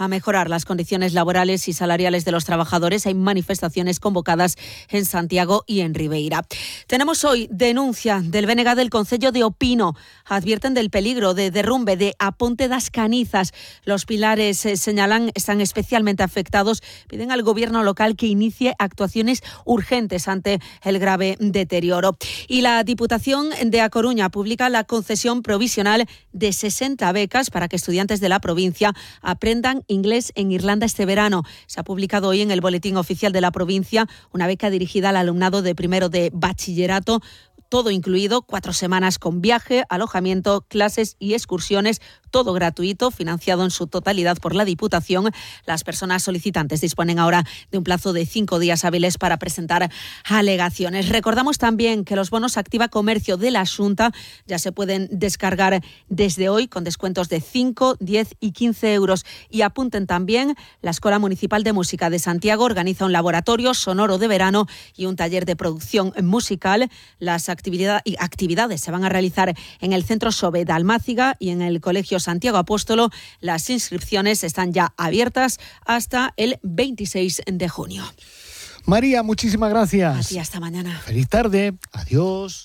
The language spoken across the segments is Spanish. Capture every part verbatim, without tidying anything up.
a mejorar las condiciones laborales y salariales de los trabajadores. Hay manifestaciones convocadas en Santiago y en Ribeira. Tenemos hoy denuncia del B N G del Concello de Opino. Advierten del peligro de derrumbe de A Ponte das Canizas. Los pilares, eh, señalan, están especialmente afectados. Piden al gobierno local que inicie actuaciones urgentes ante el grave deterioro. Y la Diputación de A Coruña publica la concesión provisional de sesenta becas para que estudiantes de la provincia aprendan inglés en Irlanda este verano. Se ha publicado hoy en el Boletín Oficial de la provincia una beca dirigida al alumnado de primero de bachillerato, todo incluido, cuatro semanas con viaje, alojamiento, clases y excursiones, todo gratuito, financiado en su totalidad por la Diputación. Las personas solicitantes disponen ahora de un plazo de cinco días hábiles para presentar alegaciones. Recordamos también que los bonos Activa Comercio de la Xunta ya se pueden descargar desde hoy con descuentos de cinco, diez y quince euros. Y apunten también, la Escuela Municipal de Música de Santiago organiza un laboratorio sonoro de verano y un taller de producción musical. Las actividad, actividades se van a realizar en el Centro SOBE de Almáciga y en el Colegio Santiago Apóstolo. Las inscripciones están ya abiertas hasta el veintiséis de junio. María, muchísimas gracias. A ti, hasta mañana. Feliz tarde. Adiós.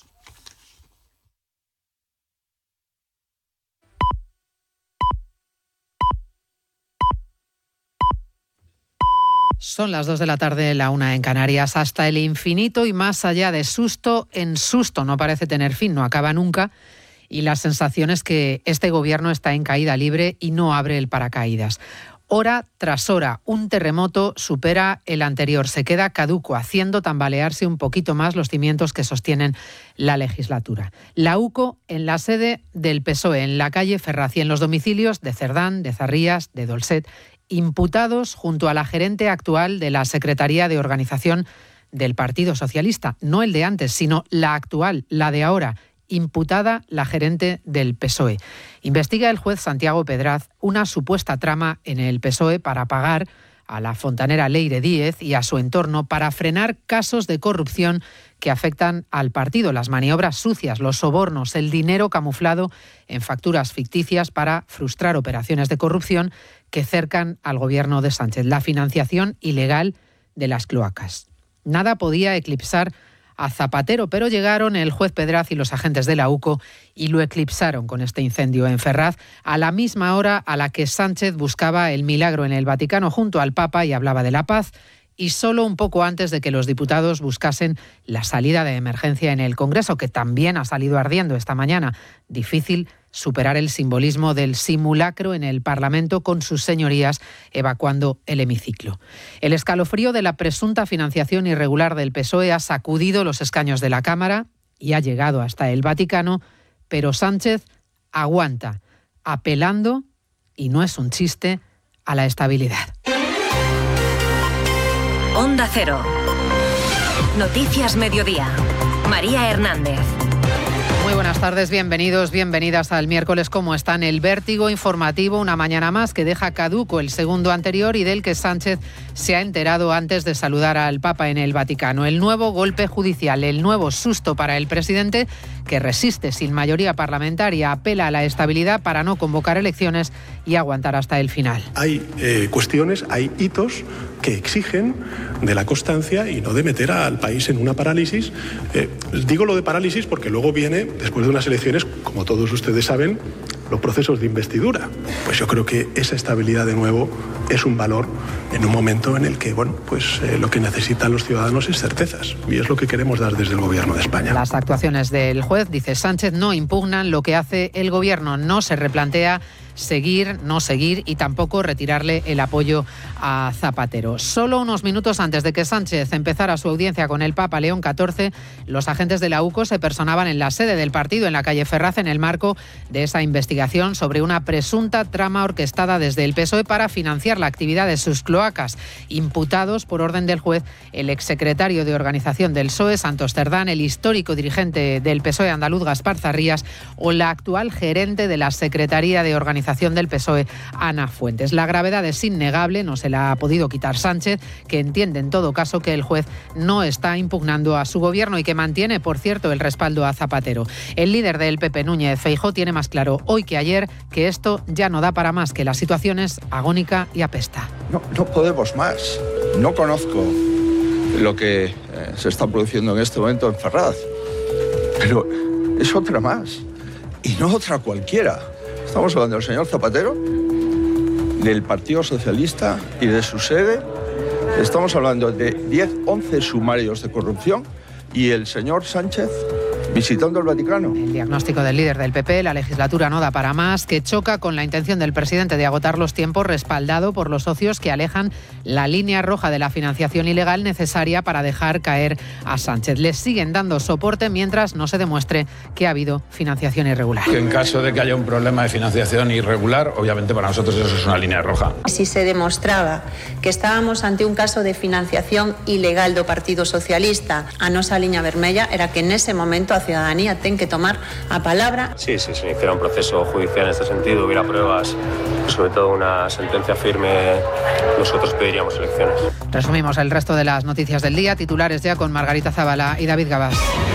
Son las dos de la tarde, la una en Canarias. Hasta el infinito y más allá, de susto en susto. No parece tener fin, no acaba nunca. Y la sensación es que este gobierno está en caída libre y no abre el paracaídas. Hora tras hora, un terremoto supera el anterior. Se queda caduco, haciendo tambalearse un poquito más los cimientos que sostienen la legislatura. La UCO en la sede del P S O E, en la calle Ferraz, y en los domicilios de Cerdán, de Zarrías, de Dolcet, imputados junto a la gerente actual de la Secretaría de Organización del Partido Socialista. No el de antes, sino la actual, la de ahora. Imputada la gerente del P S O E. Investiga el juez Santiago Pedraz una supuesta trama en el P S O E para pagar a la fontanera Leire Díez y a su entorno para frenar casos de corrupción que afectan al partido, las maniobras sucias, los sobornos, el dinero camuflado en facturas ficticias para frustrar operaciones de corrupción que cercan al gobierno de Sánchez, la financiación ilegal de las cloacas. Nada podía eclipsar a Zapatero, pero llegaron el juez Pedraz y los agentes de la UCO y lo eclipsaron con este incendio en Ferraz a la misma hora a la que Sánchez buscaba el milagro en el Vaticano junto al Papa y hablaba de la paz, y solo un poco antes de que los diputados buscasen la salida de emergencia en el Congreso, que también ha salido ardiendo esta mañana. Difícil superar el simbolismo del simulacro en el Parlamento con sus señorías evacuando el hemiciclo. El escalofrío de la presunta financiación irregular del P S O E ha sacudido los escaños de la Cámara y ha llegado hasta el Vaticano, pero Sánchez aguanta, apelando, y no es un chiste, a la estabilidad. Onda Cero. Noticias Mediodía. María Hernández. Muy buenas tardes, bienvenidos, bienvenidas al miércoles. ¿Cómo están? El vértigo informativo, una mañana más que deja caduco el segundo anterior y del que Sánchez se ha enterado antes de saludar al Papa en el Vaticano. El nuevo golpe judicial, el nuevo susto para el presidente, que resiste sin mayoría parlamentaria, apela a la estabilidad para no convocar elecciones y aguantar hasta el final. Hay eh, cuestiones, hay hitos que exigen de la constancia y no de meter al país en una parálisis. Eh, digo lo de parálisis porque luego viene, después de unas elecciones, como todos ustedes saben, los procesos de investidura. Pues yo creo que esa estabilidad de nuevo es un valor en un momento en el que, bueno, pues eh, lo que necesitan los ciudadanos es certezas, y es lo que queremos dar desde el Gobierno de España. Las actuaciones del juez, dice Sánchez, no impugnan lo que hace el Gobierno, no se replantea seguir, no seguir y tampoco retirarle el apoyo a Zapatero. Solo unos minutos antes de que Sánchez empezara su audiencia con el Papa León catorce, los agentes de la UCO se personaban en la sede del partido en la calle Ferraz en el marco de esa investigación sobre una presunta trama orquestada desde el P S O E para financiar la actividad de sus cloacas cloacas. Imputados por orden del juez el exsecretario de Organización del P S O E, Santos Cerdán, el histórico dirigente del P S O E andaluz, Gaspar Zarrías, o la actual gerente de la Secretaría de Organización del P S O E, Ana Fuentes. La gravedad es innegable, no se la ha podido quitar Sánchez, que entiende en todo caso que el juez no está impugnando a su gobierno y que mantiene, por cierto, el respaldo a Zapatero. El líder del P P, Núñez Feijóo, tiene más claro hoy que ayer que esto ya no da para más, que la situación es agónica y apesta. No, no podemos más. No conozco lo que eh, se está produciendo en este momento en Ferraz, pero es otra más y no otra cualquiera. Estamos hablando del señor Zapatero, del Partido Socialista y de su sede. Estamos hablando de diez, once sumarios de corrupción y el señor Sánchez visitando el Vaticano. El diagnóstico del líder del P P, la legislatura no da para más, que choca con la intención del presidente de agotar los tiempos, respaldado por los socios que alejan la línea roja de la financiación ilegal necesaria para dejar caer a Sánchez. Les siguen dando soporte mientras no se demuestre que ha habido financiación irregular. Que en caso de que haya un problema de financiación irregular, obviamente para nosotros eso es una línea roja. Si se demostraba que estábamos ante un caso de financiación ilegal do Partido Socialista, a nosa liña vermella era que en ese momento a ciudadanía ten que tomar a palabra. Sí, sí, se iniciara un proceso judicial en este sentido, hubiera pruebas, sobre todo una sentencia firme, nosotros pediríamos elecciones. Resumimos el resto de las noticias del día, titulares ya con Margarita Zavala y David Gabás.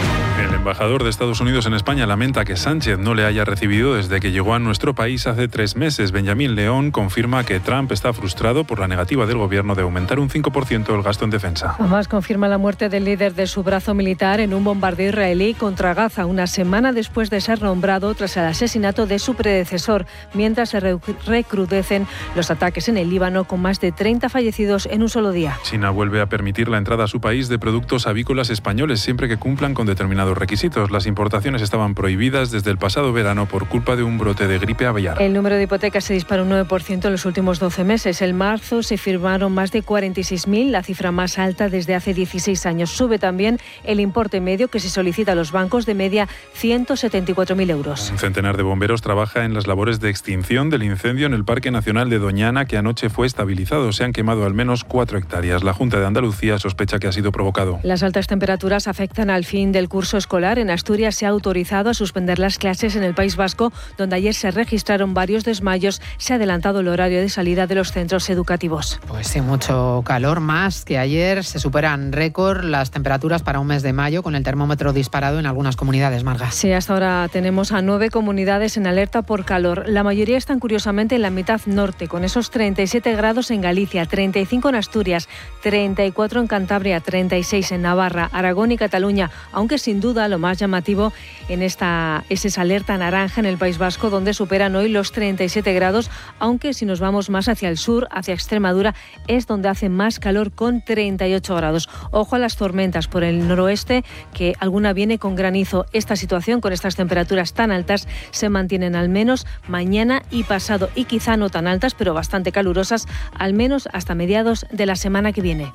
El embajador de Estados Unidos en España lamenta que Sánchez no le haya recibido desde que llegó a nuestro país hace tres meses. Benjamín León confirma que Trump está frustrado por la negativa del gobierno de aumentar un cinco por ciento el gasto en defensa. Hamas confirma la muerte del líder de su brazo militar en un bombardeo israelí contra Gaza, una semana después de ser nombrado tras el asesinato de su predecesor, mientras se recrudecen los ataques en el Líbano con más de treinta fallecidos en un solo día. China vuelve a permitir la entrada a su país de productos avícolas españoles siempre que cumplan con determinados requisitos. Las importaciones estaban prohibidas desde el pasado verano por culpa de un brote de gripe aviar. El número de hipotecas se disparó un nueve por ciento en los últimos doce meses. En marzo se firmaron más de cuarenta y seis mil, la cifra más alta desde hace dieciséis años. Sube también el importe medio que se solicita a los bancos, de media ciento setenta y cuatro mil euros. Un centenar de bomberos trabaja en las labores de extinción del incendio en el Parque Nacional de Doñana, que anoche fue estabilizado. Se han quemado al menos cuatro hectáreas. La Junta de Andalucía sospecha que ha sido provocado. Las altas temperaturas afectan al fin del curso escolar. En Asturias se ha autorizado a suspender las clases. En el País Vasco, donde ayer se registraron varios desmayos, se ha adelantado el horario de salida de los centros educativos. Pues sí, mucho calor, más que ayer. Se superan récord las temperaturas para un mes de mayo, con el termómetro disparado en algunas comunidades, Marga. Sí, hasta ahora tenemos a nueve comunidades en alerta por calor. La mayoría están curiosamente en la mitad norte, con esos treinta y siete grados en Galicia, treinta y cinco en Asturias, treinta y cuatro en Cantabria, treinta y seis en Navarra, Aragón y Cataluña, aunque sin duda lo más llamativo en esta es esa alerta naranja en el País Vasco, donde superan hoy los treinta y siete grados, aunque si nos vamos más hacia el sur, hacia Extremadura, es donde hace más calor, con treinta y ocho grados. Ojo a las tormentas por el noroeste, que alguna viene con granizo. Esta situación, con estas temperaturas tan altas, se mantienen al menos mañana y pasado, y quizá no tan altas, pero bastante calurosas, al menos hasta mediados de la semana que viene.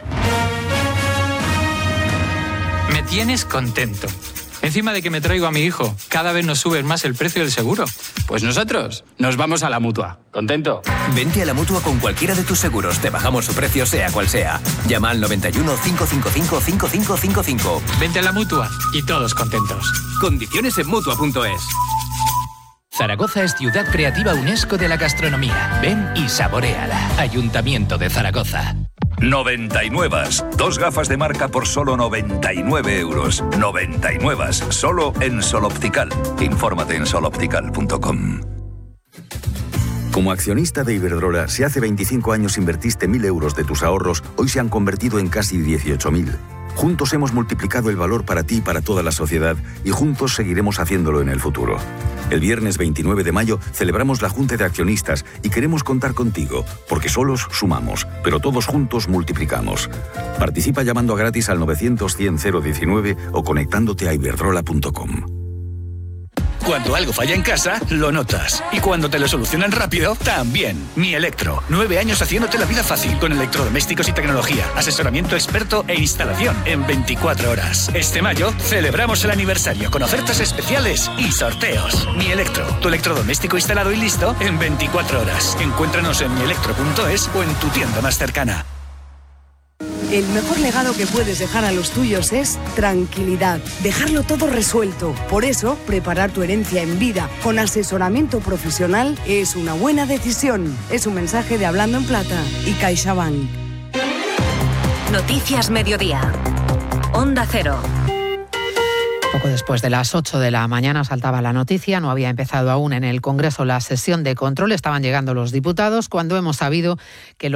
Me tienes contento. Encima de que me traigo a mi hijo, cada vez nos suben más el precio del seguro. Pues nosotros nos vamos a la Mutua. ¿Contento? Vente a la Mutua con cualquiera de tus seguros. Te bajamos su precio, sea cual sea. Llama al noventa y uno, cinco cinco cinco, cinco cinco cinco cinco. Vente a la Mutua y todos contentos. Condiciones en Mutua punto es. Zaragoza es ciudad creativa UNESCO de la gastronomía. Ven y saboréala. Ayuntamiento de Zaragoza. noventa y nueve. Dos gafas de marca por solo noventa y nueve euros. noventa y nueve. Solo en Sol Optical. Infórmate en sol optical punto com. Como accionista de Iberdrola, si hace veinticinco años invertiste mil euros de tus ahorros, hoy se han convertido en casi dieciocho mil. Juntos hemos multiplicado el valor para ti y para toda la sociedad, y juntos seguiremos haciéndolo en el futuro. El viernes veintinueve de mayo celebramos la Junta de Accionistas y queremos contar contigo, porque solos sumamos, pero todos juntos multiplicamos. Participa llamando a gratis al novecientos cien cero diecinueve o conectándote a iberdrola punto com. Cuando algo falla en casa, lo notas. Y cuando te lo solucionan rápido, también. Mi Electro. Nueve años haciéndote la vida fácil con electrodomésticos y tecnología, asesoramiento experto e instalación en veinticuatro horas. Este mayo celebramos el aniversario con ofertas especiales y sorteos. Mi Electro. Tu electrodoméstico instalado y listo en veinticuatro horas. Encuéntranos en mielectro punto es o en tu tienda más cercana. El mejor legado que puedes dejar a los tuyos es tranquilidad, dejarlo todo resuelto. Por eso, preparar tu herencia en vida con asesoramiento profesional es una buena decisión. Es un mensaje de Hablando en Plata y CaixaBank. Noticias Mediodía. Onda Cero. Poco después de las ocho de la mañana saltaba la noticia, no había empezado aún en el Congreso la sesión de control, estaban llegando los diputados cuando hemos sabido que los